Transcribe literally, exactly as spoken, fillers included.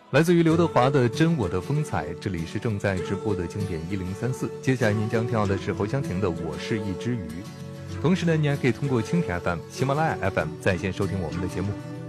来自于刘德华的《真我的风采》，这里是正在直播的经典一零三四。接下来您将听到的是侯湘婷的《我是一只鱼》。同时呢，你还可以通过蜻蜓 F M、喜马拉雅 F M 在线收听我们的节目。